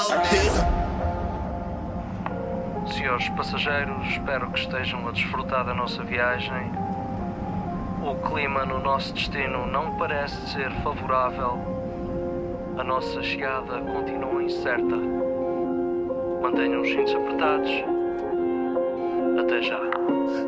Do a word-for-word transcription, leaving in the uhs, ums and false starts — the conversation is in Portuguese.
Senhores passageiros, espero que estejam a desfrutar da nossa viagem. O clima no nosso destino não parece ser favorável. A nossa chegada continua incerta. Mantenham os cintos apertados. Até já.